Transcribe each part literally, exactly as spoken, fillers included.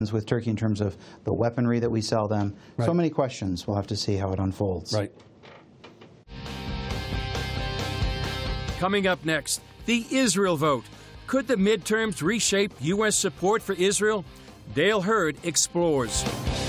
with Turkey in terms of the weaponry that we sell them. Right. So many questions. We'll have to see how it unfolds. Right. Coming up next, the Israel vote. Could the midterms reshape U S support for Israel? Dale Hurd explores.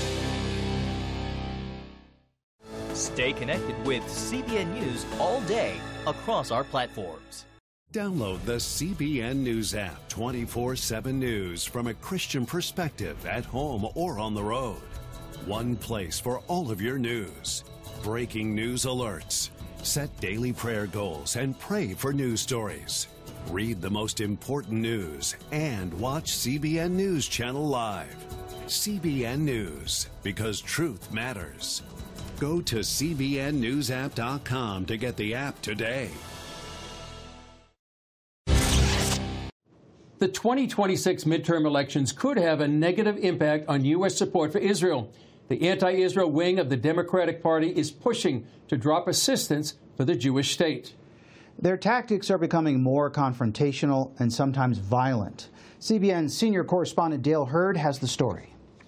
Stay connected with C B N News all day across our platforms. Download the C B N News app, twenty-four seven News from a Christian perspective at home or on the road. One place for all of your news. Breaking news alerts. Set daily prayer goals and pray for news stories. Read the most important news and watch C B N News Channel live. C B N News, because truth matters. Go to C B N news app dot com to get the app today. The twenty twenty-six midterm elections could have a negative impact on U S support for Israel. The anti-Israel wing of the Democratic Party is pushing to drop assistance for the Jewish state. Their tactics are becoming more confrontational and sometimes violent. C B N senior correspondent Dale Hurd has the story.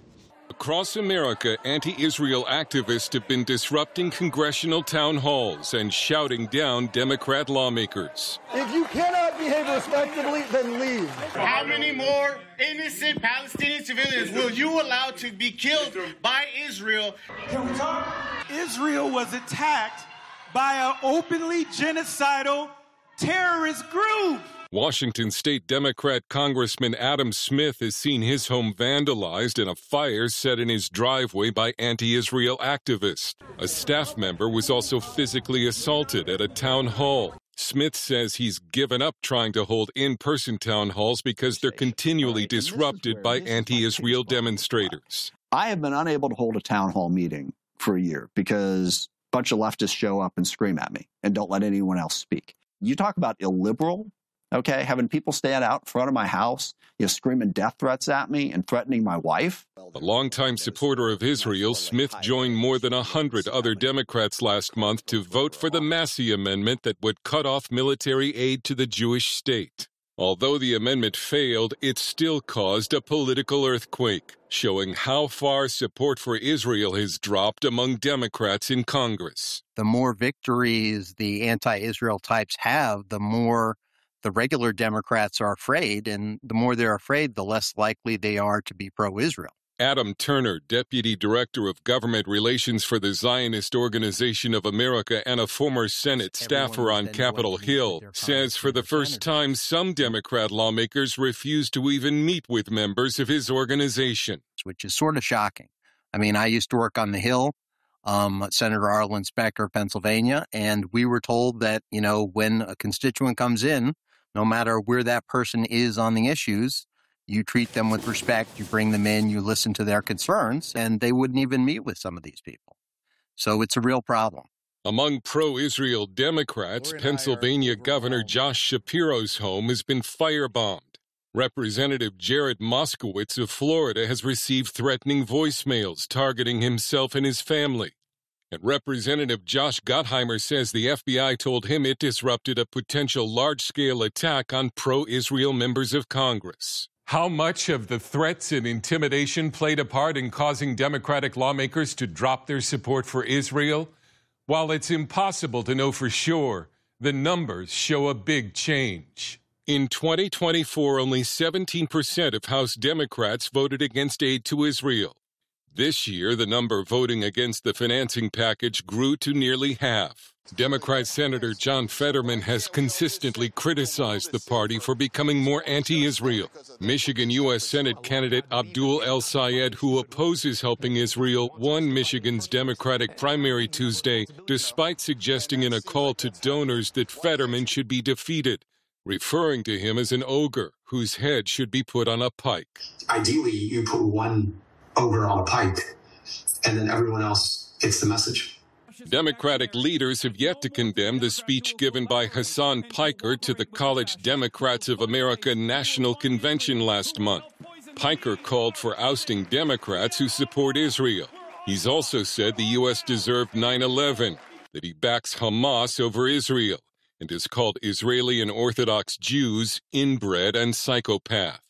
Across America, anti-Israel activists have been disrupting congressional town halls and shouting down Democrat lawmakers. If you cannot behave respectfully, then leave. How many more innocent Palestinian civilians will you allow to be killed by Israel? Can we talk? Israel was attacked by an openly genocidal terrorist group. Washington State Democrat Congressman Adam Smith has seen his home vandalized and a fire set in his driveway by anti-Israel activists. A staff member was also physically assaulted at a town hall. Smith says he's given up trying to hold in-person town halls because they're continually disrupted by anti-Israel demonstrators. I have been unable to hold a town hall meeting for a year because a bunch of leftists show up and scream at me and don't let anyone else speak. You talk about illiberal. Okay, having people stand out in front of my house, you know, screaming death threats at me and threatening my wife. A longtime supporter of Israel, Smith joined more than a hundred other Democrats last month to vote for the Massey Amendment that would cut off military aid to the Jewish state. Although the amendment failed, it still caused a political earthquake, showing how far support for Israel has dropped among Democrats in Congress. The more victories the anti-Israel types have, the more the regular Democrats are afraid, and the more they're afraid, the less likely they are to be pro-Israel. Adam Turner, Deputy Director of Government Relations for the Zionist Organization of America and a former Senate staffer on Capitol Hill, says for the first time some Democrat lawmakers refuse to even meet with members of his organization. Which is sort of shocking. I mean, I used to work on the Hill, um, Senator Arlen Specter of Pennsylvania, and we were told that, you know, when a constituent comes in, no matter where that person is on the issues, you treat them with respect, you bring them in, you listen to their concerns, and they wouldn't even meet with some of these people. So it's a real problem. Among pro-Israel Democrats, Pennsylvania Governor Josh Shapiro's home has been firebombed. Representative Jared Moskowitz of Florida has received threatening voicemails targeting himself and his family. And Representative Josh Gottheimer says the F B I told him it disrupted a potential large-scale attack on pro-Israel members of Congress. How much of the threats and intimidation played a part in causing Democratic lawmakers to drop their support for Israel? While it's impossible to know for sure, the numbers show a big change. In twenty twenty-four, only seventeen percent of House Democrats voted against aid to Israel. This year, the number voting against the financing package grew to nearly half. Democrat Senator John Fetterman has consistently criticized the party for becoming more anti-Israel. Michigan U S Senate candidate Abdul El-Sayed, who opposes helping Israel, won Michigan's Democratic primary Tuesday, despite suggesting in a call to donors that Fetterman should be defeated, referring to him as an ogre whose head should be put on a pike. Ideally, you put one ogre on a pike, and then everyone else gets the message. Democratic leaders have yet to condemn the speech given by Hassan Piker to the College Democrats of America National Convention last month. Piker called for ousting Democrats who support Israel. He's also said the U S deserved nine eleven, that he backs Hamas over Israel, and has called Israeli and Orthodox Jews inbred and psychopath.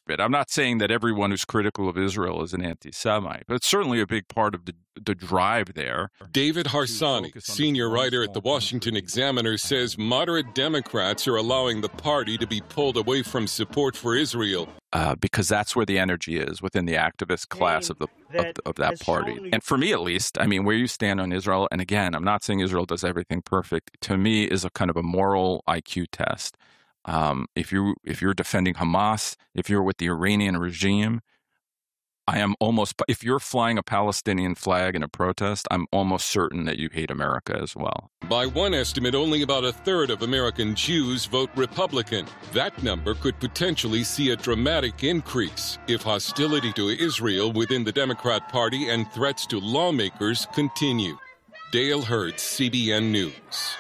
bit. I'm not saying that everyone who's critical of Israel is an anti-Semite, but it's certainly a big part of the, the drive there. David Harsanyi, senior writer at the Washington Examiner, says moderate Democrats are allowing the party to be pulled away from support for Israel. Uh, because that's where the energy is within the activist class of the of, of that party. And for me, at least, I mean, where you stand on Israel, and again, I'm not saying Israel does everything perfect, to me is a kind of a moral I Q test. Um, if you if you're defending Hamas, if you're with the Iranian regime, I am almost, if you're flying a Palestinian flag in a protest, I'm almost certain that you hate America as well. By one estimate, only about a third of American Jews vote Republican. That number could potentially see a dramatic increase if hostility to Israel within the Democrat Party and threats to lawmakers continue. Dale Hurd, C B N News.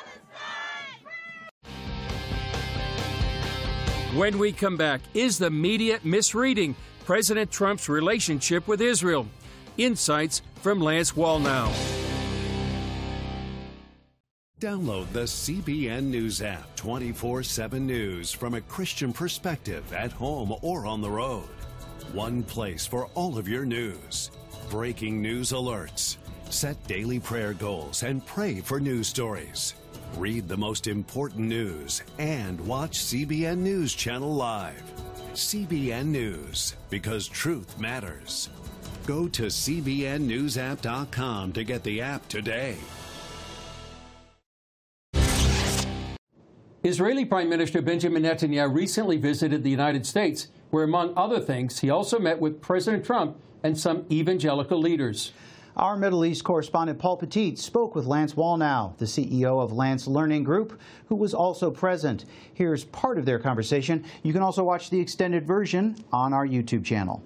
When we come back, is the media misreading President Trump's relationship with Israel? Insights from Lance Wallnau. Download the C B N News app, twenty-four seven News from a Christian perspective at home or on the road. One place for all of your news. Breaking news alerts. Set daily prayer goals and pray for news stories. Read the most important news and watch C B N News Channel live. C B N News, because truth matters. Go to C B N news app dot com to get the app today. Israeli Prime Minister Benjamin Netanyahu recently visited the United States, where, among other things, he also met with President Trump and some evangelical leaders. Our Middle East correspondent Paul Petit spoke with Lance Wallnau, the C E O of Lance Learning Group, who was also present. Here's part of their conversation. You can also watch the extended version on our YouTube channel.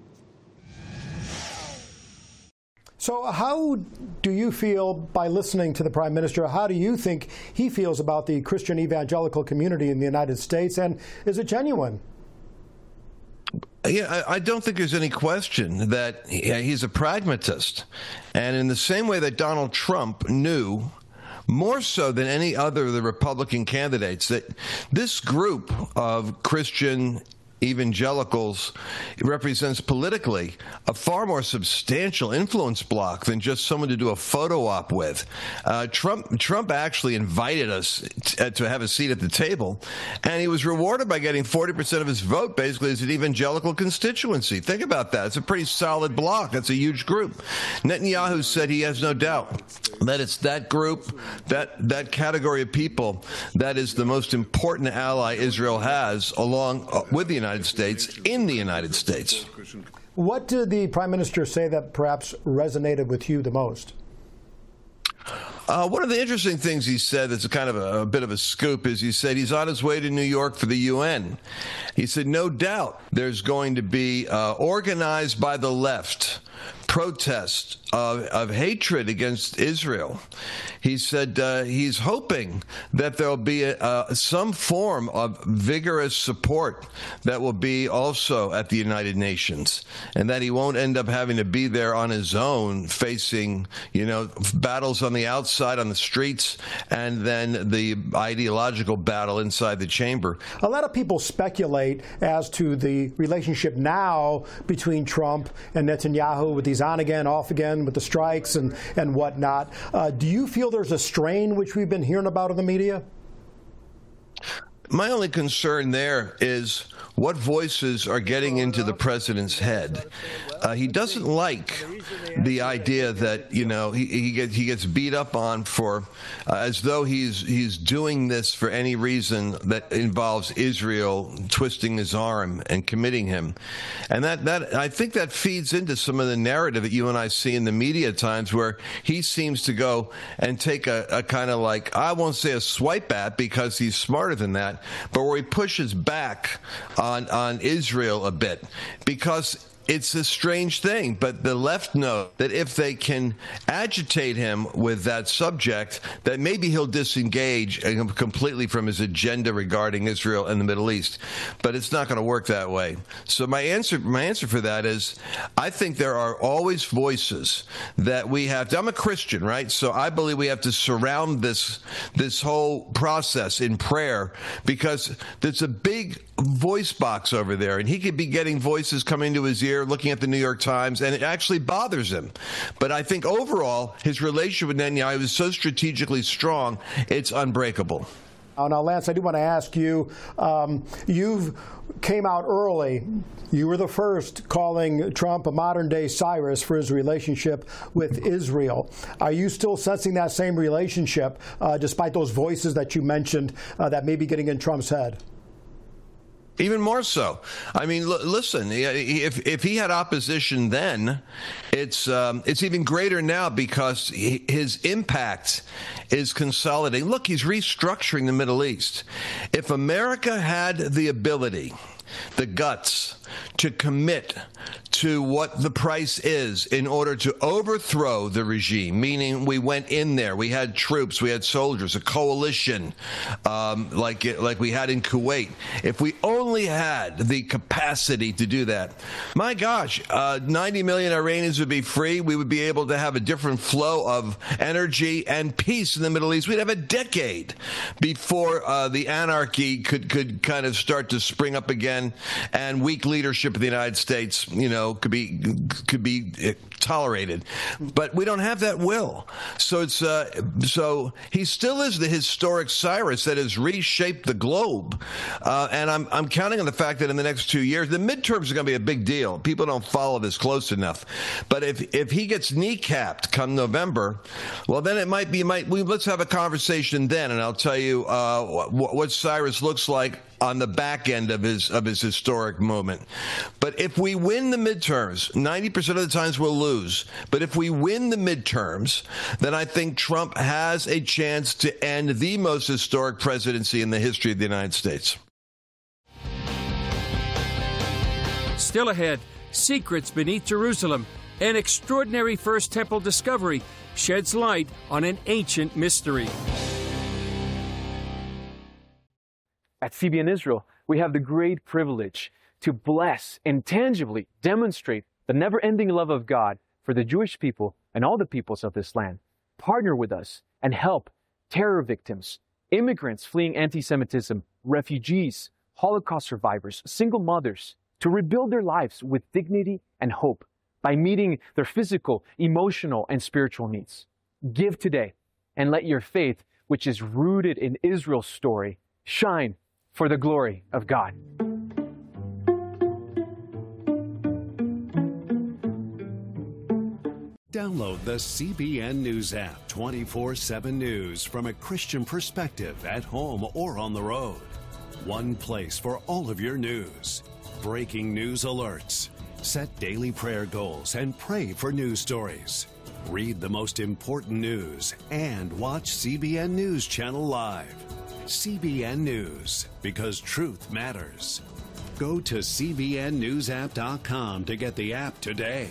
So how do you feel by listening to the Prime Minister? How do you think he feels about the Christian evangelical community in the United States, and is it genuine? Yeah, I don't think there's any question that he's a pragmatist. And in the same way that Donald Trump knew, more so than any other of the Republican candidates, that this group of Christian evangelicals represents politically a far more substantial influence block than just someone to do a photo op with. Uh, Trump Trump actually invited us t- to have a seat at the table, and he was rewarded by getting forty percent of his vote basically as an evangelical constituency. Think about that. It's a pretty solid block. That's a huge group. Netanyahu said he has no doubt that it's that group, that, that category of people that is the most important ally Israel has, along uh, with the United States, in the United States. What did the Prime Minister say that perhaps resonated with you the most? Uh, one of the interesting things he said that's a kind of a, a bit of a scoop is he said he's on his way to New York for the U N. He said, no doubt there's going to be uh, organized by the left protests of, of hatred against Israel. He said uh, he's hoping that there'll be a, uh, some form of vigorous support that will be also at the United Nations, and that he won't end up having to be there on his own facing, you know, battles on the outside on the streets and then the ideological battle inside the chamber. A lot of people speculate as to the relationship now between Trump and Netanyahu, with these on again, off again, with the strikes and, and whatnot. Uh, do you feel there's a strain which we've been hearing about in the media? My only concern there is what voices are getting into the president's head. Uh, he doesn't like the idea that, you know, he, he gets he gets beat up on for uh, as though he's he's doing this for any reason that involves Israel twisting his arm and committing him. And that, that I think that feeds into some of the narrative that you and I see in the media at times, where he seems to go and take a, a kind of like, I won't say a swipe at because he's smarter than that, but where he pushes back on, on Israel a bit, because it's a strange thing, but the left know that if they can agitate him with that subject, that maybe he'll disengage completely from his agenda regarding Israel and the Middle East. But it's not going to work that way. So my answer, my answer for that is, I think there are always voices that we have to. I'm a Christian, right? So I believe we have to surround this this whole process in prayer, because there's a big voice box over there, and he could be getting voices coming to his ear, looking at the New York Times, and it actually bothers him. But I think overall, his relationship with Netanyahu is so strategically strong, it's unbreakable. Uh, now, Lance, I do want to ask you, um, you came out early. You were the first calling Trump a modern-day Cyrus for his relationship with Israel. Are you still sensing that same relationship, uh, despite those voices that you mentioned uh, that may be getting in Trump's head? Even more so. I mean, l- listen, if if he had opposition then, it's um, it's even greater now, because he, his impact is consolidating. Look, he's restructuring the Middle East. If America had the ability, the guts, to commit to what the price is in order to overthrow the regime, meaning we went in there, we had troops, we had soldiers, a coalition um, like it, like we had in Kuwait. If we only had the capacity to do that, my gosh, uh, ninety million Iranians would be free. We would be able to have a different flow of energy and peace in the Middle East. We'd have a decade before uh, the anarchy could, could kind of start to spring up again, and weak leadership of the United States, you know, could be could be tolerated. But we don't have that will. So it's uh, so he still is the historic Cyrus that has reshaped the globe. Uh, and I'm I'm counting on the fact that in the next two years, the midterms are going to be a big deal. People don't follow this close enough. But if if he gets kneecapped come November, well, then it might be might we let's have a conversation then, and I'll tell you uh, what, what Cyrus looks like on the back end of his of his historic moment. But if we win the midterms, ninety percent of the times we'll lose. But if we win the midterms, then I think Trump has a chance to end the most historic presidency in the history of the United States. Still ahead, secrets beneath Jerusalem. An extraordinary First Temple discovery sheds light on an ancient mystery. At C B N Israel, we have the great privilege to bless and tangibly demonstrate the never-ending love of God for the Jewish people and all the peoples of this land. Partner with us and help terror victims, immigrants fleeing anti-Semitism, refugees, Holocaust survivors, single mothers, to rebuild their lives with dignity and hope by meeting their physical, emotional, and spiritual needs. Give today and let your faith, which is rooted in Israel's story, shine for the glory of God. Download the C B N News app, twenty-four seven News from a Christian perspective at home or on the road. One place for all of your news. Breaking news alerts. Set daily prayer goals and pray for news stories. Read the most important news and watch C B N News Channel live. C B N News, because truth matters. Go to C B N news app dot com to get the app today.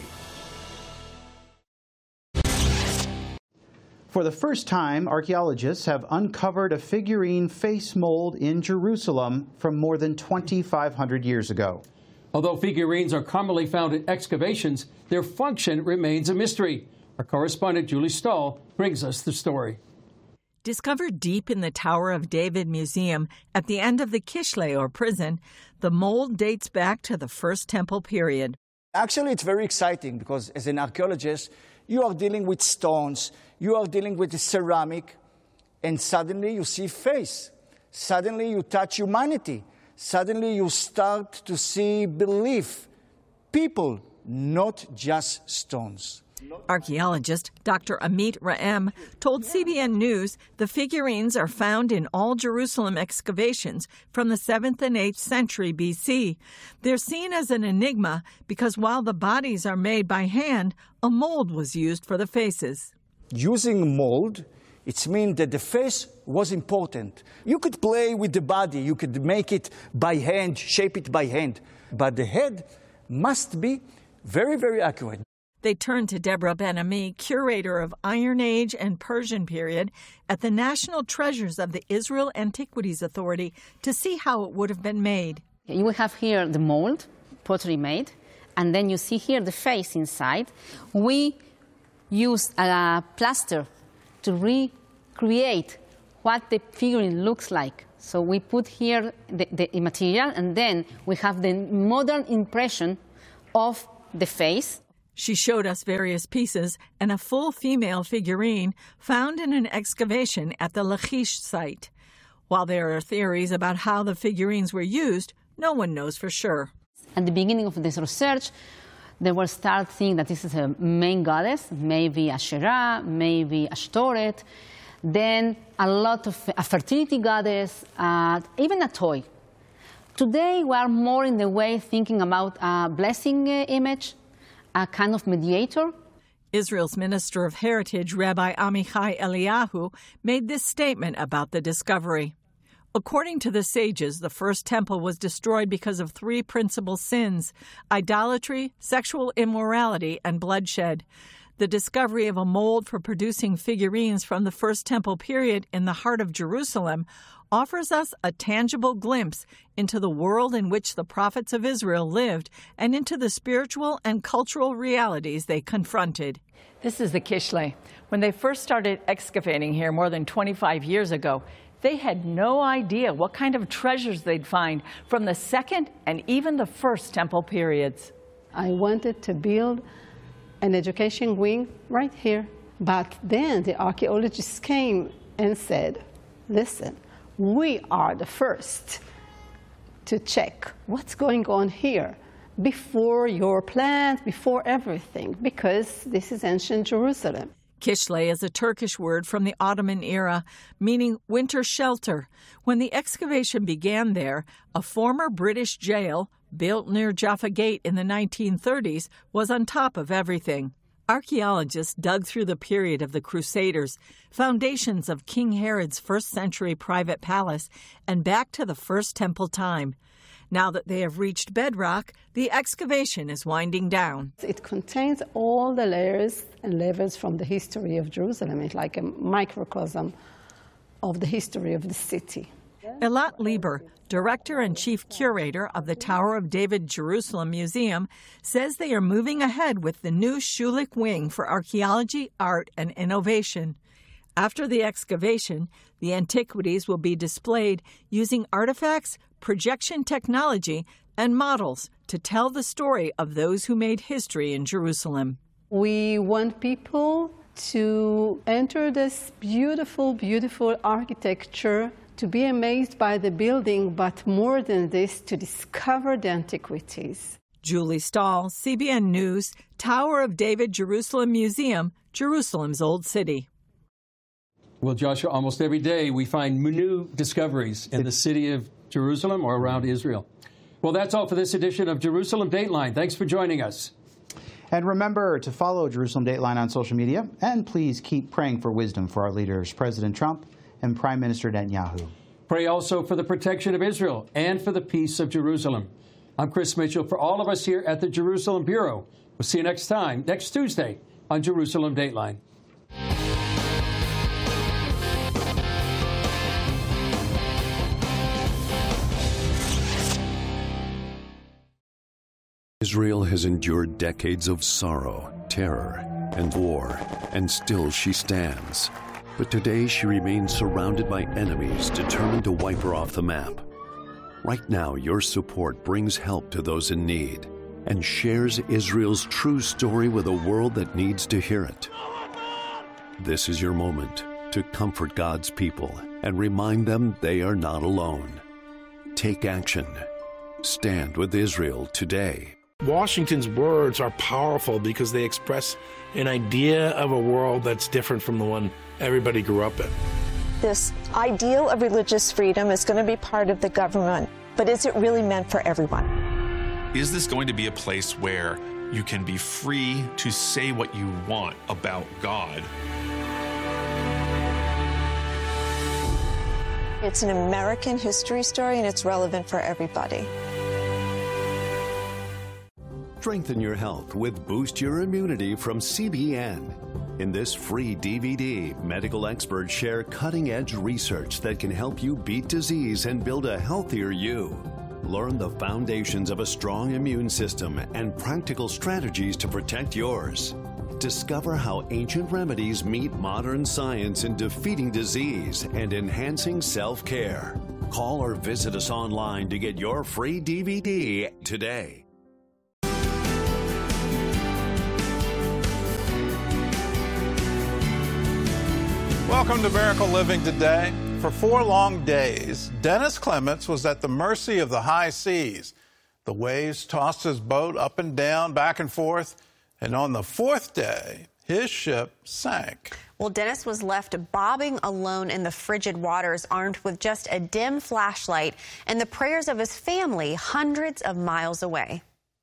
For the first time, archaeologists have uncovered a figurine face mold in Jerusalem from more than twenty-five hundred years ago. Although figurines are commonly found in excavations, their function remains a mystery. Our correspondent Julie Stahl brings us the story. Discovered deep in the Tower of David Museum at the end of the Kishle, or prison, the mold dates back to the First Temple period. Actually, it's very exciting because as an archaeologist, you are dealing with stones, you are dealing with the ceramic, and suddenly you see face. Suddenly you touch humanity. Suddenly you start to see belief. People, not just stones. Archaeologist Doctor Amit Raem told C B N News the figurines are found in all Jerusalem excavations from the seventh and eighth century B C. They're seen as an enigma because while the bodies are made by hand, a mold was used for the faces. Using mold, it means that the face was important. You could play with the body, you could make it by hand, shape it by hand, but the head must be Very, very accurate. They turned to Deborah Ben-Ami, curator of Iron Age and Persian period at the National Treasures of the Israel Antiquities Authority to see how it would have been made. You will have here the mold, pottery made, and then you see here the face inside. We use a plaster to recreate what the figurine looks like. So we put here the, the material, and then we have the modern impression of the face. She showed us various pieces and a full female figurine found in an excavation at the Lachish site. While there are theories about how the figurines were used, no one knows for sure. At the beginning of this research, they were start thinking that this is a main goddess, maybe Asherah, maybe Ashtoreth, then a lot of a fertility goddess, uh, even a toy. Today, we are more in the way thinking about a blessing uh, image, a kind of mediator. Israel's Minister of Heritage, Rabbi Amichai Eliyahu, made this statement about the discovery. According to the sages, the first temple was destroyed because of three principal sins: idolatry, sexual immorality, and bloodshed. The discovery of a mold for producing figurines from the First Temple period in the heart of Jerusalem offers us a tangible glimpse into the world in which the prophets of Israel lived and into the spiritual and cultural realities they confronted. This is the Kishle. When they first started excavating here more than twenty-five years ago, they had no idea what kind of treasures they'd find from the Second and even the First Temple periods. I wanted to build an education wing right here. But then the archaeologists came and said, listen, we are the first to check what's going on here before your plans, before everything, because this is ancient Jerusalem. Kishle is a Turkish word from the Ottoman era, meaning winter shelter. When the excavation began there, a former British jail, built near Jaffa Gate in the nineteen thirties, was on top of everything. Archaeologists dug through the period of the Crusaders, foundations of King Herod's first-century private palace, and back to the First Temple time. Now that they have reached bedrock, the excavation is winding down. It contains all the layers and levels from the history of Jerusalem. It's like a microcosm of the history of the city. Elat Lieber, director and chief curator of the Tower of David Jerusalem Museum, says they are moving ahead with the new Shulik Wing for archaeology, art, and innovation. After the excavation, the antiquities will be displayed using artifacts, projection technology, and models to tell the story of those who made history in Jerusalem. We want people to enter this beautiful, beautiful architecture, to be amazed by the building, but more than this, to discover the antiquities. Julie Stahl, C B N News, Tower of David Jerusalem Museum, Jerusalem's Old City. Well, Joshua, almost every day we find new discoveries in the city of Jerusalem or around Israel. Well, that's all for this edition of Jerusalem Dateline. Thanks for joining us. And remember to follow Jerusalem Dateline on social media, and please keep praying for wisdom for our leaders, President Trump and Prime Minister Netanyahu. Pray also for the protection of Israel and for the peace of Jerusalem. I'm Chris Mitchell. For all of us here at the Jerusalem Bureau, we'll see you next time, next Tuesday on Jerusalem Dateline. Israel has endured decades of sorrow, terror, and war, and still she stands. But today she remains surrounded by enemies determined to wipe her off the map. Right now, your support brings help to those in need and shares Israel's true story with a world that needs to hear it. This is your moment to comfort God's people and remind them they are not alone. Take action. Stand with Israel today. Washington's words are powerful because they express an idea of a world that's different from the one everybody grew up in. This ideal of religious freedom is going to be part of the government, but is it really meant for everyone? Is this going to be a place where you can be free to say what you want about God? It's an American history story, and it's relevant for everybody. Strengthen your health with Boost Your Immunity from C B N. In this free D V D, medical experts share cutting-edge research that can help you beat disease and build a healthier you. Learn the foundations of a strong immune system and practical strategies to protect yours. Discover how ancient remedies meet modern science in defeating disease and enhancing self-care. Call or visit us online to get your free D V D today. Welcome to Miracle Living Today. For four long days, Dennis Clements was at the mercy of the high seas. The waves tossed his boat up and down, back and forth, and on the fourth day, his ship sank. Well, Dennis was left bobbing alone in the frigid waters, armed with just a dim flashlight and the prayers of his family hundreds of miles away.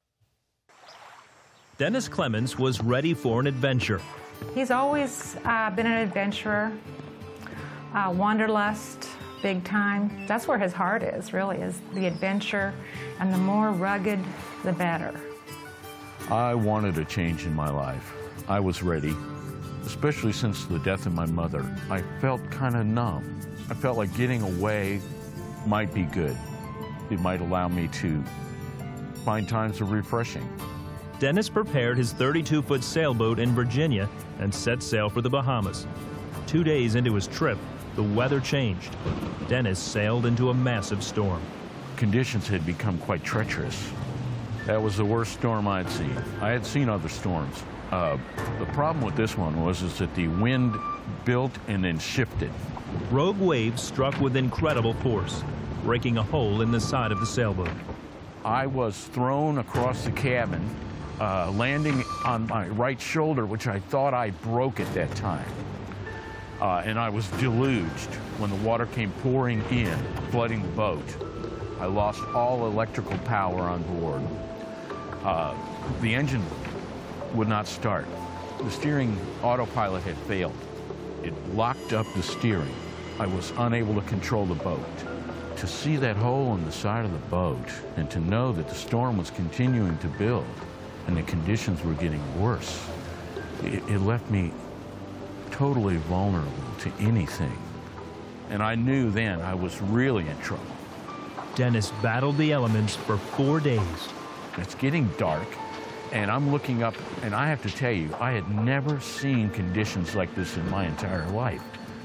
Dennis Clements was ready for an adventure. He's always uh, been an adventurer, uh, wanderlust, big time. That's where his heart is, really, is the adventure, and the more rugged, the better. I wanted a change in my life. I was ready, especially since the death of my mother. I felt kind of numb. I felt like getting away might be good. It might allow me to find times of refreshing. Dennis prepared his thirty-two foot sailboat in Virginia and set sail for the Bahamas. Two days into his trip, the weather changed. Dennis sailed into a massive storm. Conditions had become quite treacherous. That was the worst storm I'd seen. I had seen other storms. Uh, the problem with this one was is that the wind built and then shifted. Rogue waves struck with incredible force, breaking a hole in the side of the sailboat. I was thrown across the cabin, uh, landing on my right shoulder, which I thought I broke at that time. Uh, and I was deluged when the water came pouring in, flooding the boat. I lost all electrical power on board. Uh, the engine would not start. The steering autopilot had failed. It locked up the steering. I was unable to control the boat. To see that hole in the side of the boat and to know that the storm was continuing to build and the conditions were getting worse, it, it left me totally vulnerable to anything. And I knew then I was really in trouble. Dennis battled the elements for four days. It's getting dark, and I'm looking up, and I have to tell you, I had never seen conditions like this in my entire life.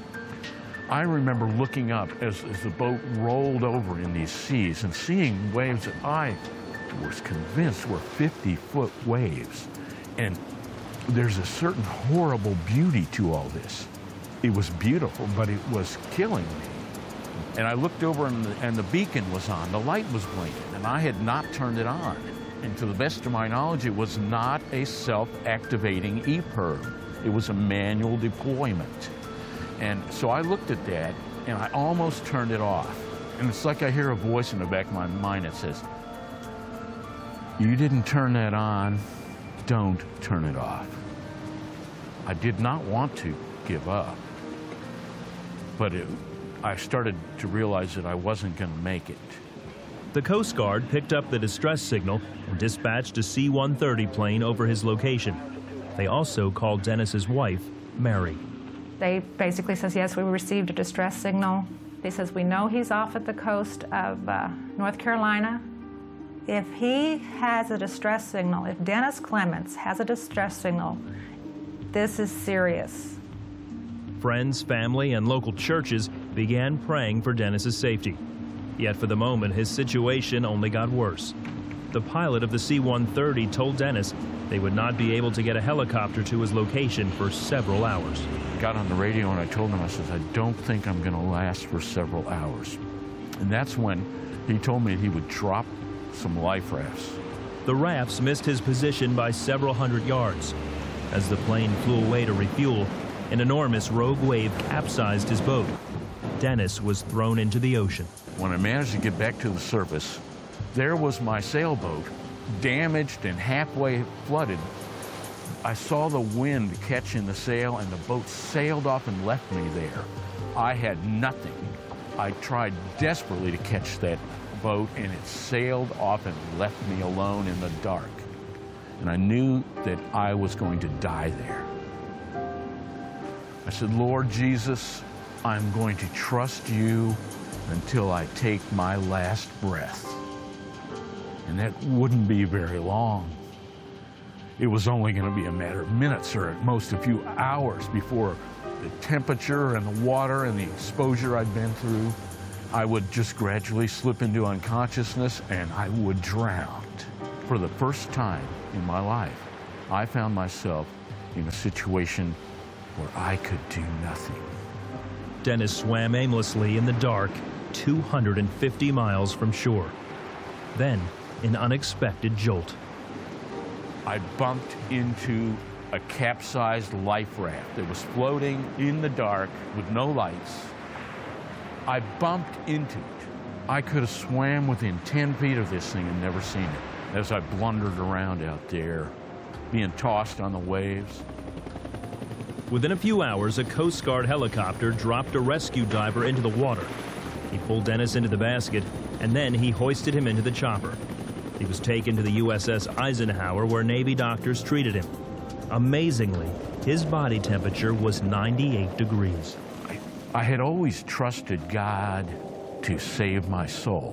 I remember looking up as, as the boat rolled over in these seas and seeing waves that I was convinced were fifty foot waves. And there's a certain horrible beauty to all this. It was beautiful, but it was killing me. And I looked over and the, and the beacon was on, the light was blinking, and I had not turned it on. And to the best of my knowledge, it was not a self-activating E P I R B. It was a manual deployment. And so I looked at that, and I almost turned it off. And it's like I hear a voice in the back of my mind that says, "You didn't turn that on, don't turn it off." I did not want to give up, but it, I started to realize that I wasn't going to make it. The Coast Guard picked up the distress signal and dispatched a C one thirty plane over his location. They also called Dennis's wife, Mary. They basically says, yes, we received a distress signal. They says, we know he's off at the coast of uh, North Carolina. If he has a distress signal, if Dennis Clements has a distress signal, this is serious. Friends, family, and local churches began praying for Dennis's safety. Yet for the moment, his situation only got worse. The pilot of the C one thirty told Dennis they would not be able to get a helicopter to his location for several hours. I got on the radio and I told him, I said, I don't think I'm going to last for several hours. And that's when he told me he would drop some life rafts. The rafts missed his position by several hundred yards. As the plane flew away to refuel, an enormous rogue wave capsized his boat. Dennis was thrown into the ocean. When I managed to get back to the surface, there was my sailboat, damaged and halfway flooded. I saw the wind catch in the sail and the boat sailed off and left me there. I had nothing. I tried desperately to catch that boat and it sailed off and left me alone in the dark. and I knew that I was going to die there. I said, Lord Jesus, I'm going to trust you until I take my last breath. And that wouldn't be very long. It was only going to be a matter of minutes or at most a few hours before the temperature and the water and the exposure I'd been through, I would just gradually slip into unconsciousness and I would drown. For the first time in my life, I found myself in a situation where I could do nothing. Dennis swam aimlessly in the dark, two hundred fifty miles from shore. Then, an unexpected jolt. I bumped into a capsized life raft that was floating in the dark with no lights. I bumped into it. I could have swam within ten feet of this thing and never seen it as I blundered around out there, being tossed on the waves. Within a few hours, a Coast Guard helicopter dropped a rescue diver into the water. He pulled Dennis into the basket, and then he hoisted him into the chopper. He was taken to the U S S Eisenhower, where Navy doctors treated him. Amazingly, his body temperature was ninety-eight degrees. I, I had always trusted God to save my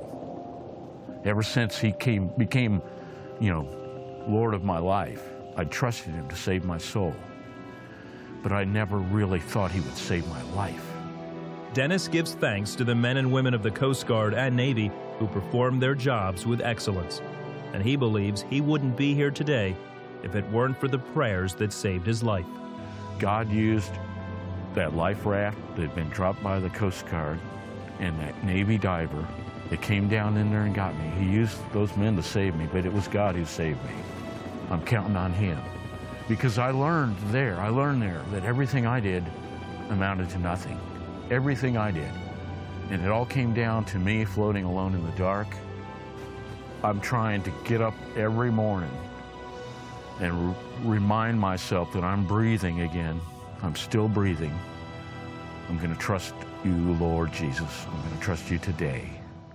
soul. Ever since he came, became, you know, Lord of my life, I trusted him to save my soul. But I never really thought he would save my life. Dennis gives thanks to the men and women of the Coast Guard and Navy who performed their jobs with excellence. And he believes he wouldn't be here today if it weren't for the prayers that saved his life. God used that life raft that had been dropped by the Coast Guard and that Navy diver that came down in there and got me. He used those men to save me, but it was God who saved me. I'm counting on him. Because I learned there, I learned there that everything I did amounted to nothing. Everything I did. And it all came down to me floating alone in the dark. I'm trying to get up every morning and remind myself that I'm breathing again. I'm still breathing. I'm going to trust you, Lord Jesus. I'm going to trust you today.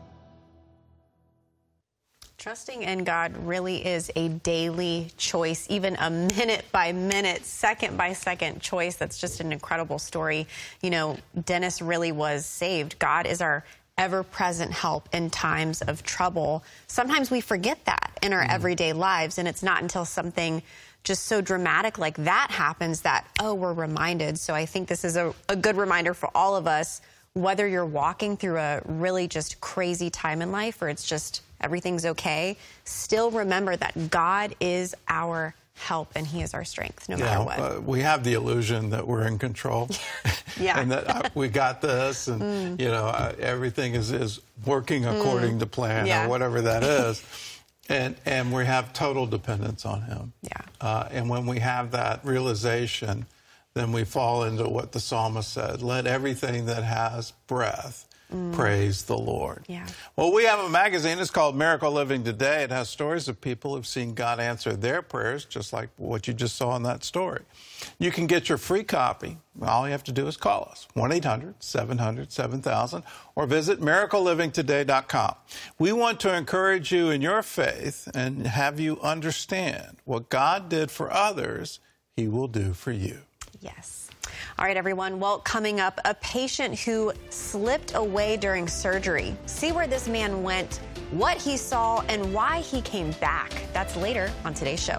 Trusting in God really is a daily choice, even a minute by minute, second by second choice. That's just an incredible story. You know, Dennis really was saved. God is our ever-present help in times of trouble. Sometimes we forget that in our mm-hmm. everyday lives, and it's not until something just so dramatic like that happens that, oh, we're reminded. So I think this is a, a good reminder for all of us, whether you're walking through a really just crazy time in life or it's just everything's okay, still remember that God is our help and he is our strength no yeah, matter what. Uh, we have the illusion that we're in control. Yeah. And that uh, we got this and, mm. you know, uh, everything is, is working according mm. to plan yeah. or whatever that is. And, and we have total dependence on him. Yeah. Uh, and when we have that realization, then we fall into what the psalmist said, let everything that has breath Mm. praise the Lord. Yeah. Well, we have a magazine. It's called Miracle Living Today. It has stories of people who've seen God answer their prayers, just like what you just saw in that story. You can get your free copy. All you have to do is call us, one eight hundred seven hundred seven thousand, or visit miracle living today dot com. We want to encourage you in your faith and have you understand what God did for others, he will do for you. Yes. All right, everyone. Well, coming up, a patient who slipped away during surgery. See where this man went, what he saw, and why he came back. That's later on today's show.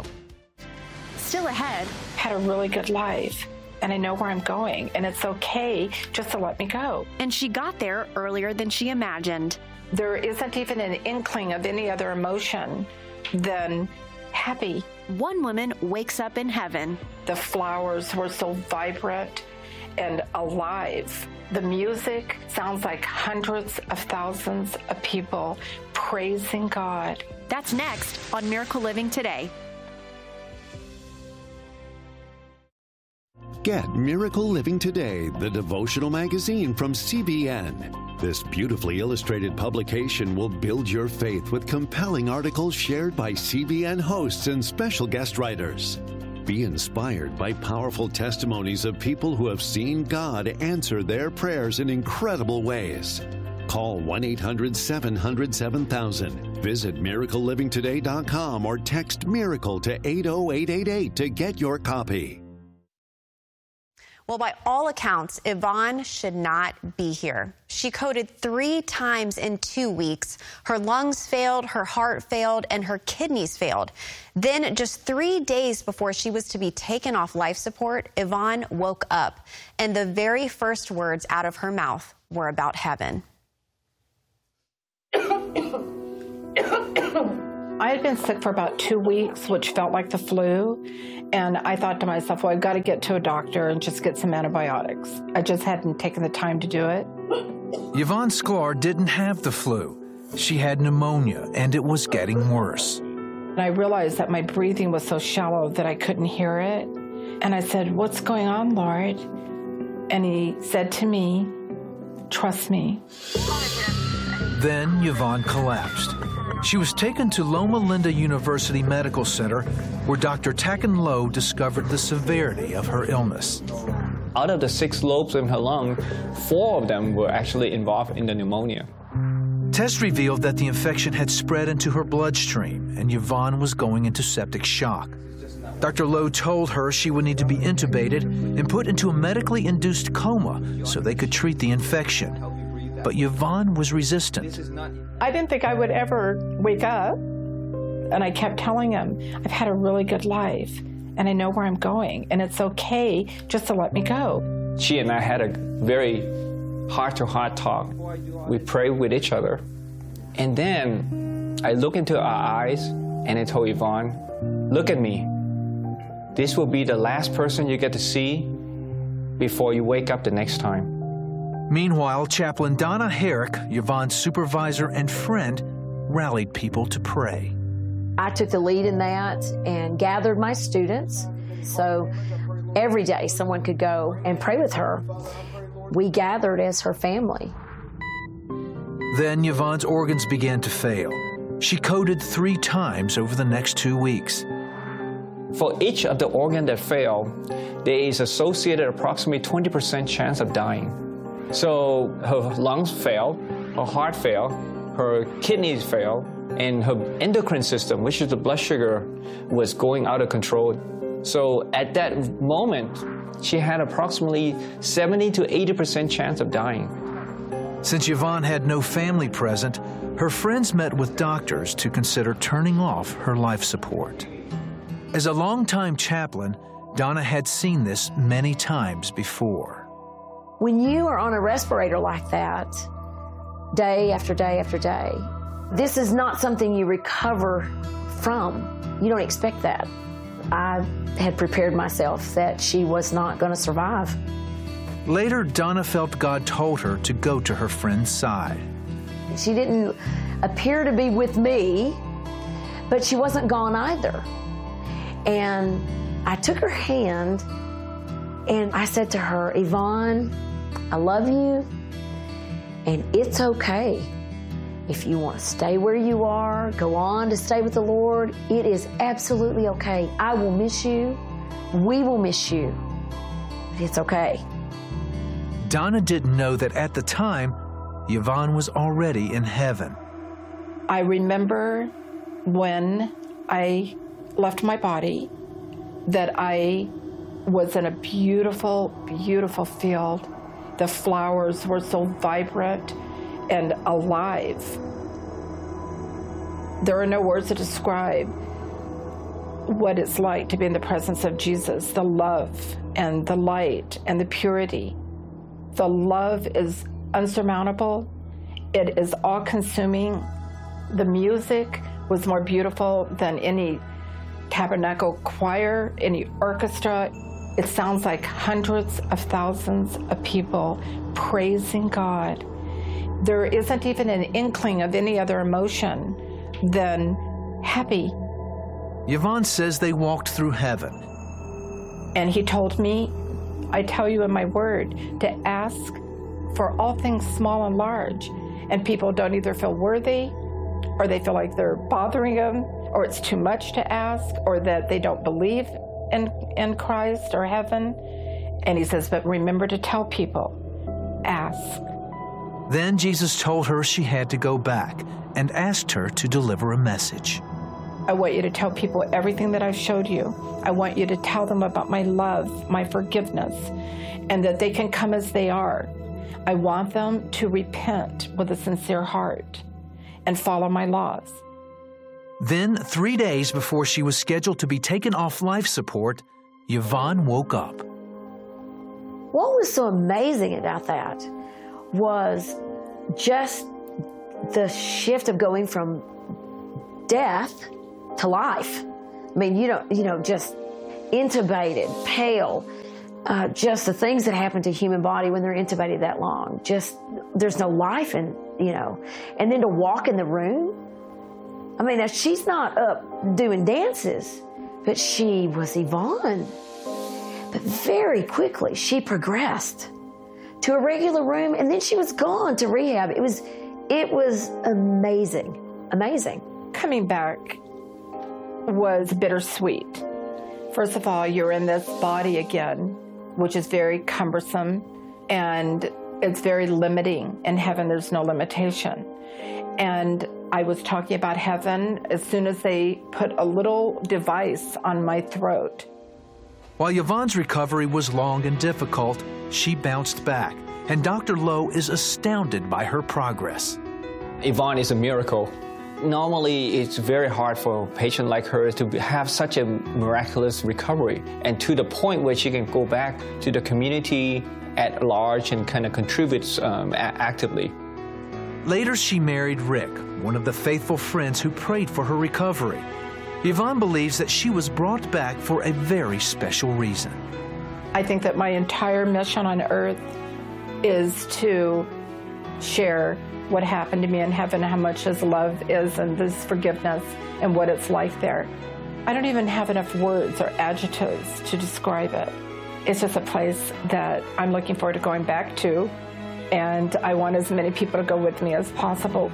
Still ahead, had a really good life, and I know where I'm going, and it's okay just to let me go. And she got there earlier than she imagined. There isn't even an inkling of any other emotion than happy. One woman wakes up in heaven. The flowers were so vibrant and alive. The music sounds like hundreds of thousands of people praising God. That's next on Miracle Living Today. Get Miracle Living Today, the devotional magazine from C B N. This beautifully illustrated publication will build your faith with compelling articles shared by C B N hosts and special guest writers. Be inspired by powerful testimonies of people who have seen God answer their prayers in incredible ways. Call one eight hundred seven hundred seven thousand Visit miracle living today dot com or text MIRACLE to eight oh eight eight eight to get your copy. Well, by all accounts, Yvonne should not be here. She coded three times in two weeks. Her lungs failed, her heart failed, and her kidneys failed. Then, just three days before she was to be taken off life support, Yvonne woke up, and the very first words out of her mouth were about heaven. I had been sick for about two weeks, which felt like the flu. And I thought to myself, well, I've got to get to a doctor and just get some antibiotics. I just hadn't taken the time to do it. Yvonne Sklar didn't have the flu. She had pneumonia, and it was getting worse. And I realized that my breathing was so shallow that I couldn't hear it. And I said, what's going on, Lord? And he said to me, trust me. Then Yvonne collapsed. She was taken to Loma Linda University Medical Center, where Doctor Taken Low discovered the severity of her illness. Out of the six lobes in her lung, four of them were actually involved in the pneumonia. Tests revealed that the infection had spread into her bloodstream, and Yvonne was going into septic shock. Doctor Lowe told her she would need to be intubated and put into a medically induced coma so they could treat the infection. But Yvonne was resistant. I didn't think I would ever wake up. And I kept telling him, I've had a really good life, and I know where I'm going, and it's okay just to let me go. She and I had a very heart-to-heart talk. We prayed with each other. And then I looked into our eyes, and I told Yvonne, look at me. This will be the last person you get to see before you wake up the next time. Meanwhile, Chaplain Donna Herrick, Yvonne's supervisor and friend, rallied people to pray. I took the lead in that and gathered my students. So every day someone could go and pray with her. We gathered as her family. Then Yvonne's organs began to fail. She coded three times over the next two weeks. For each of the organs that fail, there is associated approximately twenty percent chance of dying. So her lungs failed, her heart failed, her kidneys failed, and her endocrine system, which is the blood sugar, was going out of control. So at that moment, she had approximately seventy to eighty percent chance of dying. Since Yvonne had no family present, her friends met with doctors to consider turning off her life support. As a longtime chaplain, Donna had seen this many times before. When you are on a respirator like that, day after day after day, this is not something you recover from. You don't expect that. I had prepared myself that she was not going to survive. Later, Donna felt God told her to go to her friend's side. She didn't appear to be with me, but she wasn't gone either. And I took her hand and I said to her, Yvonne, I love you, and it's okay. If you want to stay where you are, go on to stay with the Lord, it is absolutely okay. I will miss you. We will miss you. But it's okay. Donna didn't know that at the time, Yvonne was already in heaven. I remember when I left my body that I was in a beautiful, beautiful field. The flowers were so vibrant and alive. There are no words to describe what it's like to be in the presence of Jesus, the love and the light and the purity. The love is unsurmountable. It is all-consuming. The music was more beautiful than any tabernacle choir, any orchestra. It sounds like hundreds of thousands of people praising God. There isn't even an inkling of any other emotion than happy. Yvonne says they walked through heaven. And he told me, I tell you in my word, to ask for all things small and large. And people don't either feel worthy, or they feel like they're bothering them, or it's too much to ask, or that they don't believe in, in Christ or heaven. And he says, but remember to tell people, ask. Then Jesus told her she had to go back and asked her to deliver a message. I want you to tell people everything that I've showed you. I want you to tell them about my love, my forgiveness, and that they can come as they are. I want them to repent with a sincere heart and follow my laws. Then, three days before she was scheduled to be taken off life support, Yvonne woke up. What was so amazing about that was just the shift of going from death to life. I mean, you know, you know, just intubated, pale, uh, just the things that happen to a human body when they're intubated that long. Just, there's no life in, you know. And then to walk in the room, I mean, now she's not up doing dances, but she was Yvonne. But very quickly, she progressed to a regular room, and then she was gone to rehab. It was, it was amazing, amazing. Coming back was bittersweet. First of all, you're in this body again, which is very cumbersome, and it's very limiting. In heaven, there's no limitation. And I was talking about heaven as soon as they put a little device on my throat. While Yvonne's recovery was long and difficult, she bounced back, and Doctor Lowe is astounded by her progress. Yvonne is a miracle. Normally, it's very hard for a patient like her to have such a miraculous recovery, and to the point where she can go back to the community at large and kind of contributes um, actively. Later, she married Rick, one of the faithful friends who prayed for her recovery. Yvonne believes that she was brought back for a very special reason. I think that my entire mission on earth is to share what happened to me in heaven, how much His love is and this forgiveness and what it's like there. I don't even have enough words or adjectives to describe it. It's just a place that I'm looking forward to going back to, and I want as many people to go with me as possible.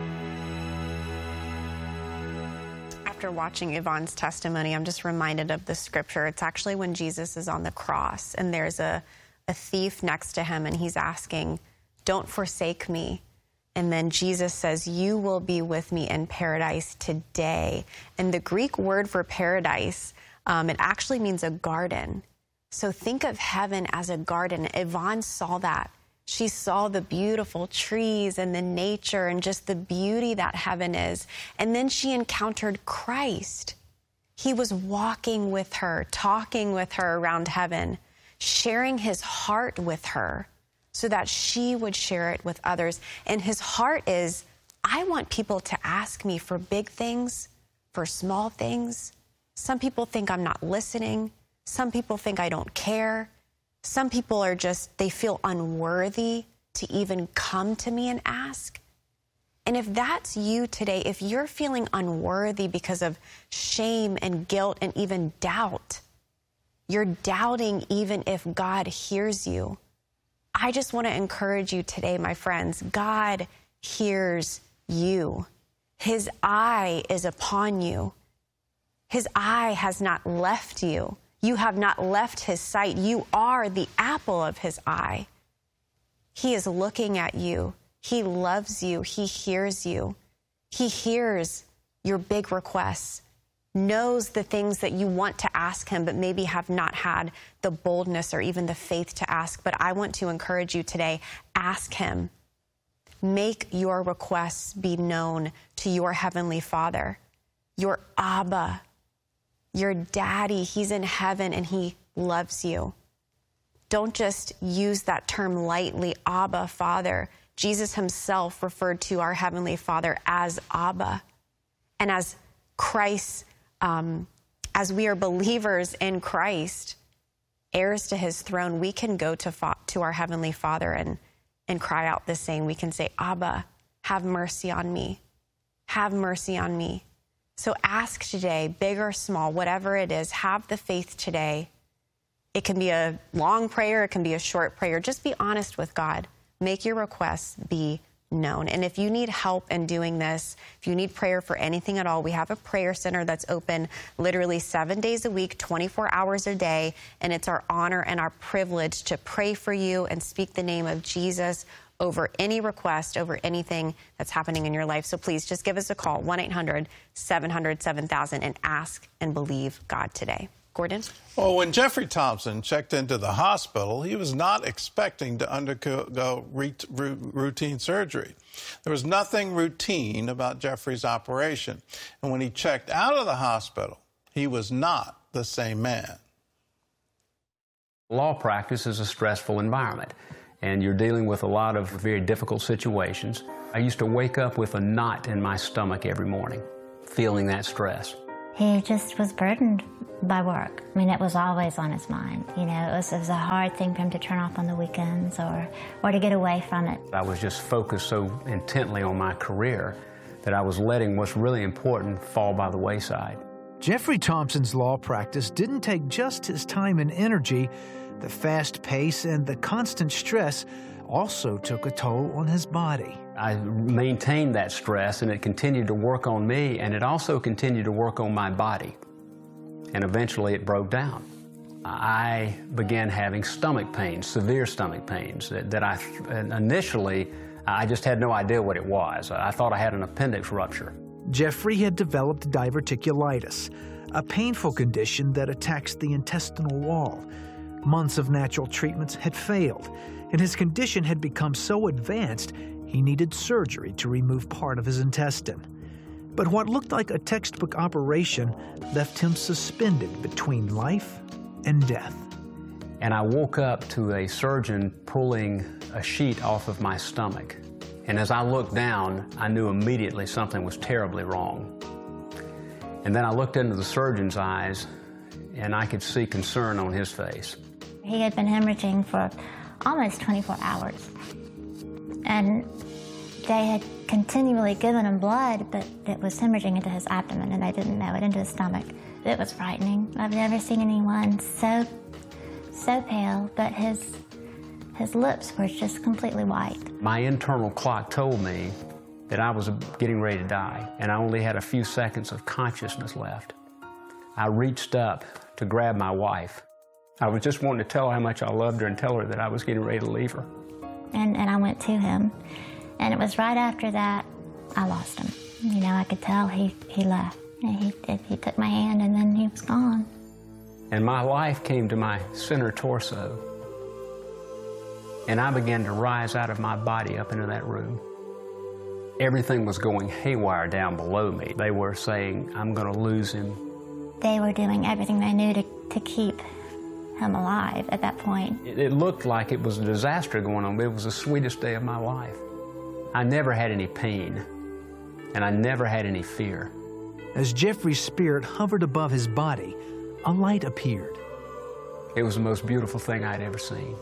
After watching Yvonne's testimony, I'm just reminded of the scripture. It's actually when Jesus is on the cross, and there's a, a thief next to him, and he's asking, "Don't forsake me." And then Jesus says, "You will be with me in paradise today." And the Greek word for paradise, um, it actually means a garden. So think of heaven as a garden. Yvonne saw that. She saw the beautiful trees and the nature and just the beauty that heaven is. And then she encountered Christ. He was walking with her, talking with her around heaven, sharing His heart with her so that she would share it with others. And His heart is, I want people to ask me for big things, for small things. Some people think I'm not listening. Some people think I don't care. Some people are just, they feel unworthy to even come to me and ask. And if that's you today, if you're feeling unworthy because of shame and guilt and even doubt, you're doubting even if God hears you, I just want to encourage you today, my friends, God hears you. His eye is upon you. His eye has not left you. You have not left His sight. You are the apple of His eye. He is looking at you. He loves you. He hears you. He hears your big requests, knows the things that you want to ask Him, but maybe have not had the boldness or even the faith to ask. But I want to encourage you today, ask Him. Make your requests be known to your Heavenly Father, your Abba, your daddy. He's in heaven and He loves you. Don't just use that term lightly, Abba, Father. Jesus Himself referred to our Heavenly Father as Abba. And as Christ, um, as we are believers in Christ, heirs to His throne, we can go to, fa- to our Heavenly Father and, and cry out the same. We can say, Abba, have mercy on me. Have mercy on me. So ask today, big or small, whatever it is, have the faith today. It can be a long prayer, it can be a short prayer. Just be honest with God. Make your requests be known. And if you need help in doing this, if you need prayer for anything at all, we have a prayer center that's open literally seven days a week, twenty-four hours a day. And it's our honor and our privilege to pray for you and speak the name of Jesus over any request, over anything that's happening in your life. So please just give us a call, one eight hundred seven hundred seven thousand, and ask and believe God today. Gordon? Well, when Jeffrey Thompson checked into the hospital, he was not expecting to undergo routine surgery. There was nothing routine about Jeffrey's operation. And when he checked out of the hospital, he was not the same man. Law practice is a stressful environment, and you're dealing with a lot of very difficult situations. I used to wake up with a knot in my stomach every morning, feeling that stress. He just was burdened by work. I mean, it was always on his mind. You know, it was, it was a hard thing for him to turn off on the weekends or, or to get away from it. I was just focused so intently on my career that I was letting what's really important fall by the wayside. Jeffrey Thompson's law practice didn't take just his time and energy. The fast pace and the constant stress also took a toll on his body. I maintained that stress, and it continued to work on me, and it also continued to work on my body. And eventually it broke down. I began having stomach pains, severe stomach pains, that, that I initially, I just had no idea what it was. I thought I had an appendix rupture. Jeffrey had developed diverticulitis, a painful condition that attacks the intestinal wall. Months of natural treatments had failed, and his condition had become so advanced he needed surgery to remove part of his intestine. But what looked like a textbook operation left him suspended between life and death. And I woke up to a surgeon pulling a sheet off of my stomach. And as I looked down, I knew immediately something was terribly wrong. And then I looked into the surgeon's eyes, and I could see concern on his face. He had been hemorrhaging for almost twenty-four hours. And they had continually given him blood, but it was hemorrhaging into his abdomen, and they didn't know it, into his stomach. It was frightening. I've never seen anyone so, so pale, but his, his lips were just completely white. My internal clock told me that I was getting ready to die, and I only had a few seconds of consciousness left. I reached up to grab my wife. I was just wanting to tell her how much I loved her and tell her that I was getting ready to leave her. And, and I went to him, and it was right after that I lost him. You know, I could tell he, he left. And he, he took my hand, and then he was gone. And my life came to my center torso, and I began to rise out of my body up into that room. Everything was going haywire down below me. They were saying, I'm going to lose him. They were doing everything they knew to, to keep him alive at that point. It, it looked like it was a disaster going on, but it was the sweetest day of my life. I never had any pain, and I never had any fear. As Jeffrey's spirit hovered above his body, a light appeared. It was the most beautiful thing I'd ever seen.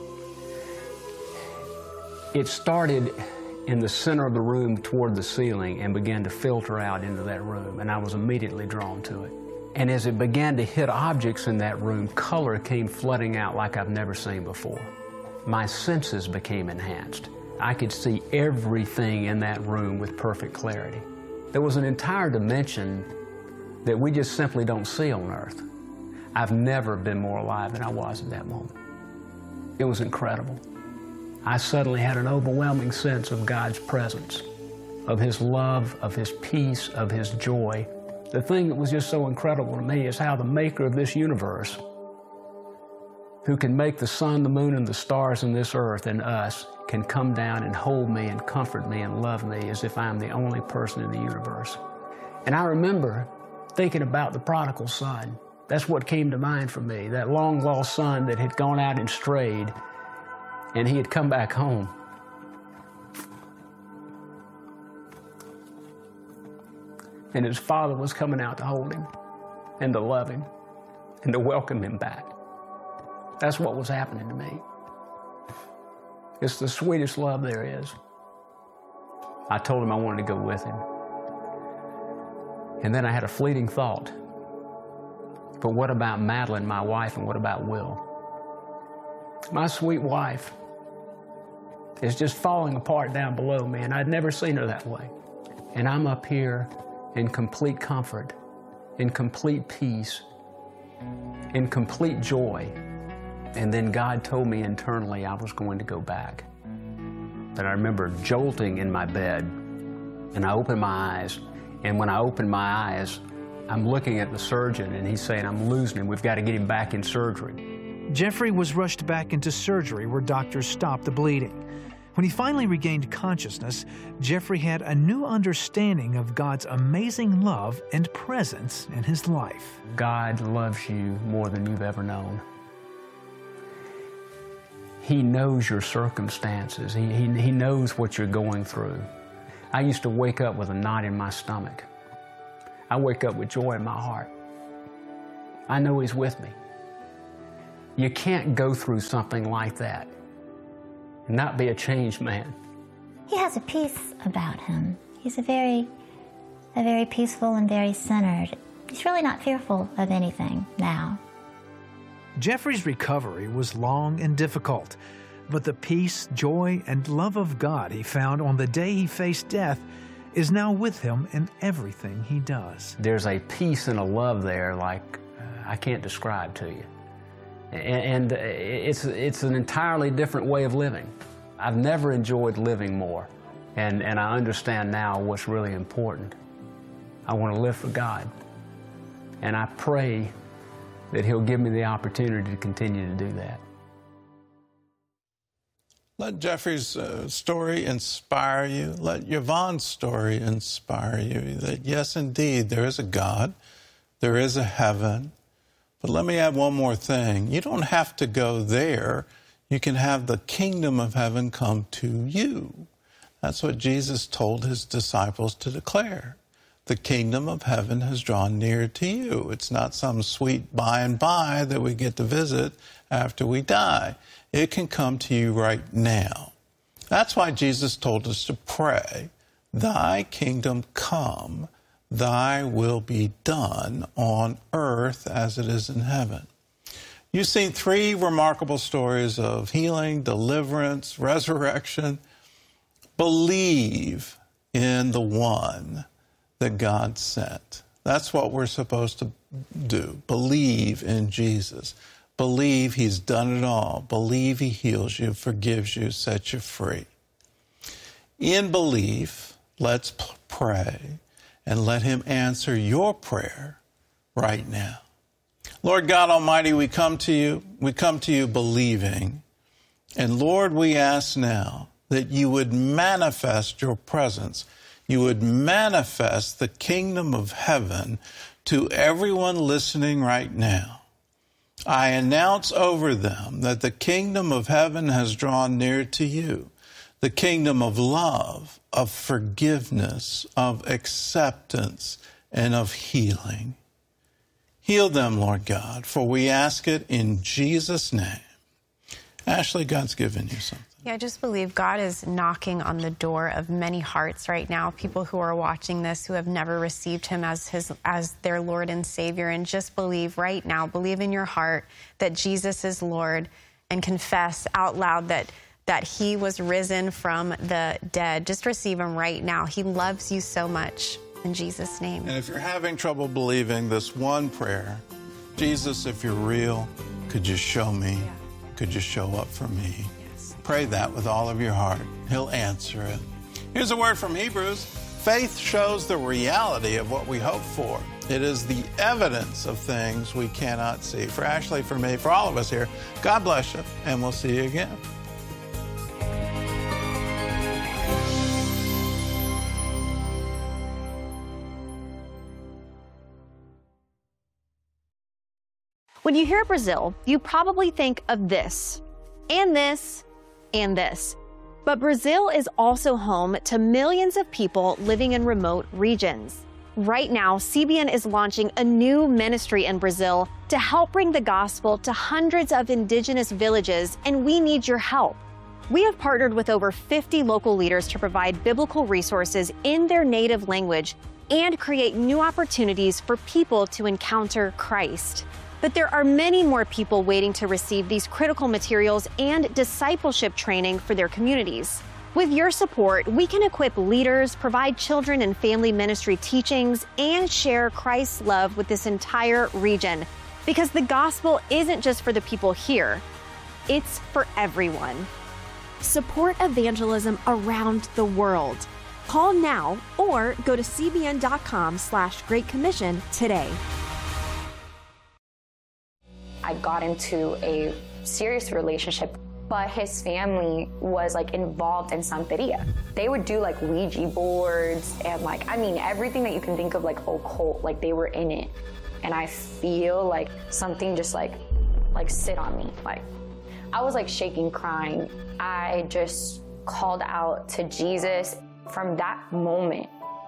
It started in the center of the room toward the ceiling and began to filter out into that room, and I was immediately drawn to it. And as it began to hit objects in that room, color came flooding out like I've never seen before. My senses became enhanced. I could see everything in that room with perfect clarity. There was an entire dimension that we just simply don't see on Earth. I've never been more alive than I was at that moment. It was incredible. I suddenly had an overwhelming sense of God's presence, of His love, of His peace, of His joy. The thing that was just so incredible to me is how the maker of this universe, who can make the sun, the moon, and the stars in this earth and us, can come down and hold me and comfort me and love me as if I'm the only person in the universe. And I remember thinking about the prodigal son. That's what came to mind for me, that long-lost son that had gone out and strayed, and he had come back home. And his father was coming out to hold him and to love him and to welcome him back. That's what was happening to me. It's the sweetest love there is. I told him I wanted to go with him. And then I had a fleeting thought. But what about Madeline, my wife, and what about Will? My sweet wife is just falling apart down below me, and I'd never seen her that way. And I'm up here in complete comfort, in complete peace, in complete joy. And then God told me internally I was going to go back. And I remember jolting in my bed, and I opened my eyes, and when I opened my eyes, I'm looking at the surgeon, and he's saying, I'm losing him. We've got to get him back in surgery. Jeffrey was rushed back into surgery where doctors stopped the bleeding. When he finally regained consciousness, Jeffrey had a new understanding of God's amazing love and presence in his life. God loves you more than you've ever known. He knows your circumstances. He, he, he knows what you're going through. I used to wake up with a knot in my stomach. I wake up with joy in my heart. I know He's with me. You can't go through something like that and not be a changed man. He has a peace about him. He's a very, a very peaceful and very centered. He's really not fearful of anything now. Jeffrey's recovery was long and difficult, but the peace, joy, and love of God he found on the day he faced death is now with him in everything he does. There's a peace and a love there like uh, I can't describe to you. And, and it's, it's an entirely different way of living. I've never enjoyed living more, and, and I understand now what's really important. I want to live for God, and I pray that He'll give me the opportunity to continue to do that. Let Jeffrey's uh, story inspire you. Let Yvonne's story inspire you. That yes, indeed, there is a God. There is a heaven. But let me add one more thing. You don't have to go there. You can have the kingdom of heaven come to you. That's what Jesus told His disciples to declare. The kingdom of heaven has drawn near to you. It's not some sweet by and by that we get to visit after we die. It can come to you right now. That's why Jesus told us to pray, Thy kingdom come, Thy will be done on earth as it is in heaven. You've seen three remarkable stories of healing, deliverance, resurrection. Believe in the one that God sent. That's what we're supposed to do. Believe in Jesus. Believe He's done it all. Believe He heals you, forgives you, sets you free. In belief, let's p- pray and let Him answer your prayer right now. Lord God Almighty, we come to you. We come to you believing. And Lord, we ask now that you would manifest your presence. You would manifest the kingdom of heaven to everyone listening right now. I announce over them that the kingdom of heaven has drawn near to you. The kingdom of love, of forgiveness, of acceptance, and of healing. Heal them, Lord God, for we ask it in Jesus' name. Ashley, God's given you something. Yeah, I just believe God is knocking on the door of many hearts right now, people who are watching this who have never received Him as his as their Lord and Savior. And just believe right now, believe in your heart that Jesus is Lord, and confess out loud that that He was risen from the dead. Just receive Him right now. He loves you so much. In Jesus' name. And if you're having trouble believing this one prayer, Jesus, if you're real, could you show me? Yeah. Could you show up for me? Yes. Pray that with all of your heart. He'll answer it. Here's a word from Hebrews. Faith shows the reality of what we hope for. It is the evidence of things we cannot see. For Ashley, for me, for all of us here, God bless you, and we'll see you again. When you hear Brazil, you probably think of this, and this, and this. But Brazil is also home to millions of people living in remote regions. Right now, C B N is launching a new ministry in Brazil to help bring the gospel to hundreds of indigenous villages, and we need your help. We have partnered with over fifty local leaders to provide biblical resources in their native language and create new opportunities for people to encounter Christ. But there are many more people waiting to receive these critical materials and discipleship training for their communities. With your support, we can equip leaders, provide children and family ministry teachings, and share Christ's love with this entire region. Because the gospel isn't just for the people here, it's for everyone. Support evangelism around the world. Call now or go to cbn.com slash Great Commission today. I got into a serious relationship, but his family was like involved in Santeria. They would do like Ouija boards and like, I mean, everything that you can think of like occult, like they were in it. And I feel like something just like, like sit on me. Like I was like shaking, crying. I just called out to Jesus. From that moment,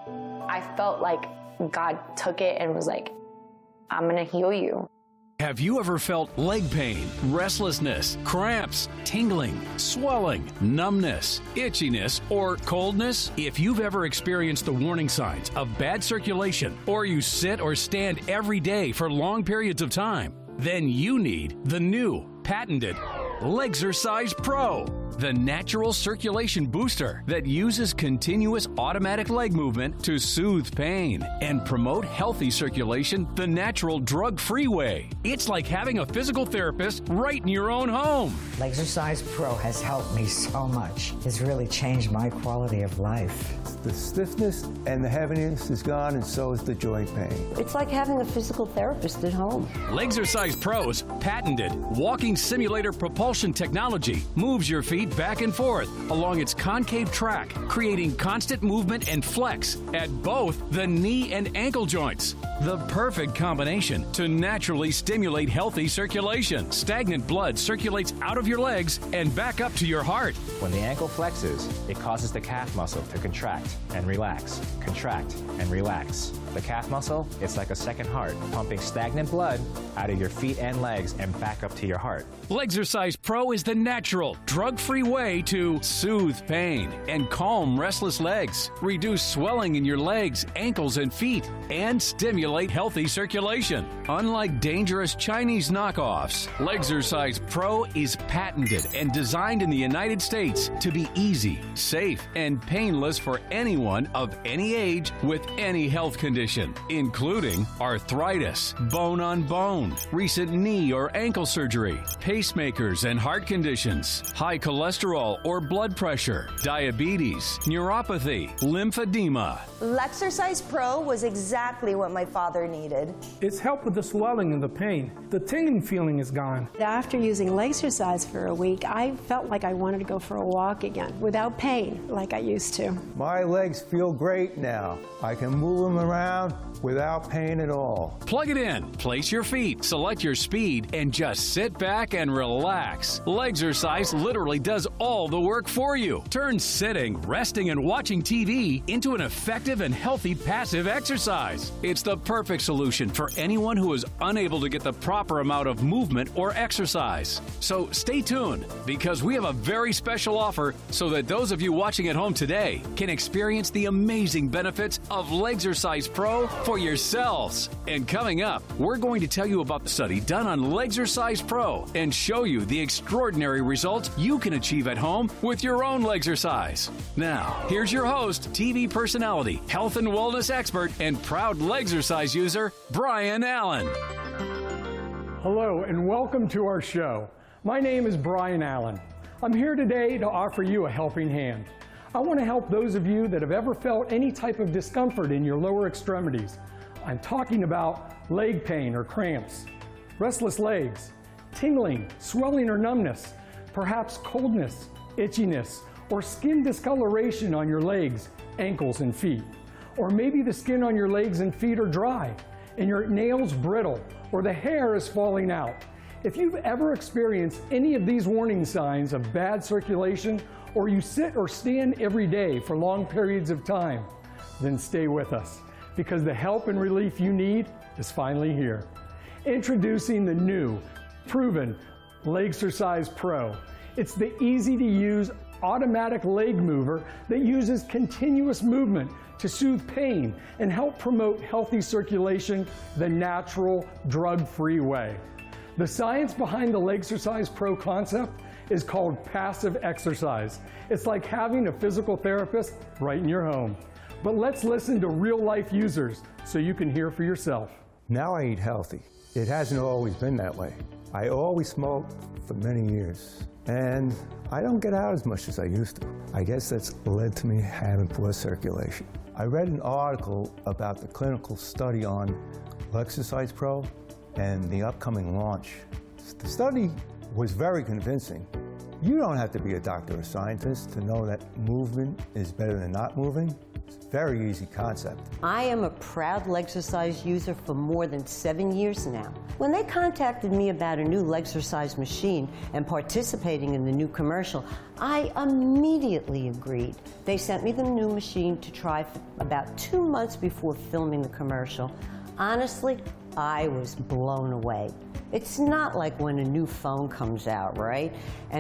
I felt like God took it and was like, I'm gonna heal you. Have you ever felt leg pain, restlessness, cramps, tingling, swelling, numbness, itchiness, or coldness? If you've ever experienced the warning signs of bad circulation, or you sit or stand every day for long periods of time, then you need the new, patented Legzercise Pro, the natural circulation booster that uses continuous automatic leg movement to soothe pain and promote healthy circulation the natural drug-free way. It's like having a physical therapist right in your own home. Legzercise Pro has helped me so much. It's really changed my quality of life. The stiffness and the heaviness is gone, and so is the joint pain. It's like having a physical therapist at home. Legzercise Pro's patented walking simulator propulsion technology moves your feet back and forth along its concave track, creating constant movement and flex at both the knee and ankle joints. The perfect combination to naturally stimulate healthy circulation. Stagnant blood circulates out of your legs and back up to your heart. When the ankle flexes, it causes the calf muscle to contract and relax, contract and relax. The calf muscle, it's like a second heart, pumping stagnant blood out of your feet and legs and back up to your heart. Legzercise Pro is the natural, drug-free way to soothe pain and calm restless legs, reduce swelling in your legs, ankles, and feet, and stimulate healthy circulation. Unlike dangerous Chinese knockoffs, Legzercise Pro is patented and designed in the United States to be easy, safe, and painless for anyone of any age with any health condition, including arthritis, bone on bone, recent knee or ankle surgery, pacemakers and heart conditions, high cholesterol or blood pressure, diabetes, neuropathy, lymphedema. Legzercise Pro was exactly what my father needed. It's helped with the swelling and the pain. The tingling feeling is gone. After using Legzercise for a week, I felt like I wanted to go for a walk again without pain like I used to. My legs feel great now. I can move them around without pain at all. Plug it in, place your feet, select your speed, and just sit back and relax. Legzercise literally does all the work for you. Turn sitting, resting, and watching T V into an effective and healthy passive exercise. It's the perfect solution for anyone who is unable to get the proper amount of movement or exercise. So stay tuned, because we have a very special offer so that those of you watching at home today can experience the amazing benefits of Legzercise Pro for yourselves. And coming up, we're going to tell you about the study done on Legzercise Pro and show you the extraordinary results you can achieve at home with your own Legzercise. Now, here's your host, T V personality, health and wellness expert, and proud Legzercise user, Brian Allen. Hello, and welcome to our show. My name is Brian Allen. I'm here today to offer you a helping hand. I want to help those of you that have ever felt any type of discomfort in your lower extremities. I'm talking about leg pain or cramps, restless legs, tingling, swelling or numbness, perhaps coldness, itchiness, or skin discoloration on your legs, ankles, and feet. Or maybe the skin on your legs and feet are dry, and your nails brittle, or the hair is falling out. If you've ever experienced any of these warning signs of bad circulation, or you sit or stand every day for long periods of time, then stay with us, because the help and relief you need is finally here. Introducing the new, proven Legzercise Pro. It's the easy-to-use automatic leg mover that uses continuous movement to soothe pain and help promote healthy circulation the natural, drug-free way. The science behind the Legzercise Pro concept is called passive exercise. It's like having a physical therapist right in your home. But let's listen to real-life users so you can hear for yourself. Now I eat healthy. It hasn't always been that way. I always smoked for many years. and I don't get out as much as I used to. I guess that's led to me having poor circulation. I read an article about the clinical study on Lexercise Pro and the upcoming launch. The study was very convincing. You don't have to be a doctor or scientist to know that movement is better than not moving. It's a very easy concept. I am a proud Lexercise user for more than seven years now. When they contacted me about a new Lexercise machine and participating in the new commercial, I immediately agreed. They sent me the new machine to try for about two months before filming the commercial. Honestly, I was blown away. It's not like when a new phone comes out, right? And